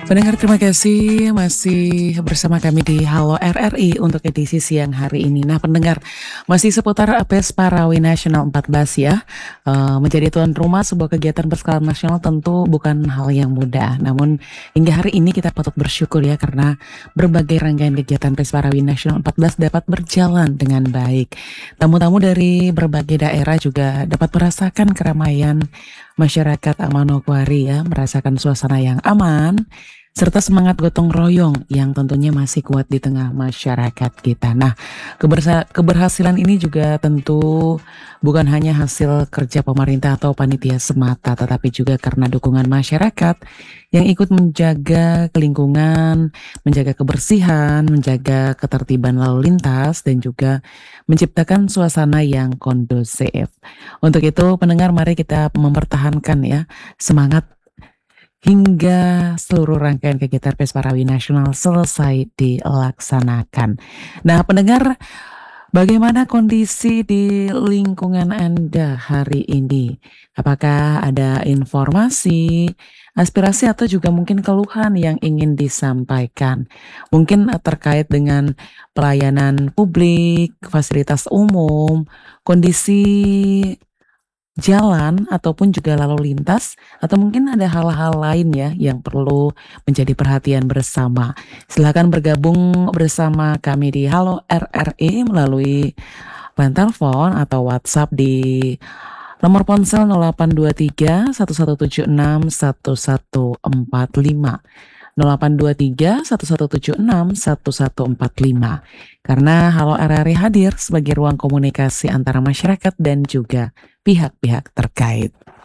Pendengar terima kasih masih bersama kami di Halo RRI untuk edisi siang hari ini. Nah pendengar, masih seputar Pesta Rawi Nasional 14 ya. Menjadi tuan rumah sebuah kegiatan berskala nasional tentu bukan hal yang mudah. Namun hingga hari ini kita patut bersyukur ya karena berbagai rangkaian kegiatan Pesta Rawi Nasional 14 dapat berjalan dengan baik. Tamu-tamu dari berbagai daerah juga dapat merasakan keramaian masyarakat Manokwari ya, merasakan suasana yang aman serta semangat gotong royong yang tentunya masih kuat di tengah masyarakat kita. Nah, keberhasilan ini juga tentu bukan hanya hasil kerja pemerintah atau panitia semata, tetapi juga karena dukungan masyarakat yang ikut menjaga lingkungan, menjaga kebersihan, menjaga ketertiban lalu lintas, dan juga menciptakan suasana yang kondusif. Untuk itu, pendengar, mari kita mempertahankan ya semangat hingga seluruh rangkaian kegiatan Pesta Rawi Nasional selesai dilaksanakan. Nah, pendengar, bagaimana kondisi di lingkungan Anda hari ini? Apakah ada informasi, aspirasi atau juga mungkin keluhan yang ingin disampaikan? Mungkin terkait dengan pelayanan publik, fasilitas umum, kondisi jalan ataupun juga lalu lintas, atau mungkin ada hal-hal lain ya yang perlu menjadi perhatian bersama. Silakan bergabung bersama kami di Halo RRI melalui line telepon atau WhatsApp di nomor ponsel 0823 1176 1145. 0823 1176 1145. Karena Halo RRI hadir sebagai ruang komunikasi antara masyarakat dan juga pihak-pihak terkait.